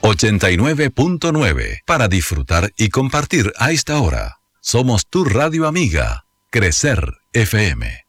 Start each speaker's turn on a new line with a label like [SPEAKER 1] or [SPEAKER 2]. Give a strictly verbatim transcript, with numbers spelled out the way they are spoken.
[SPEAKER 1] ochenta y nueve punto nueve para disfrutar y compartir a esta hora. Somos tu radio amiga, Crecer F M.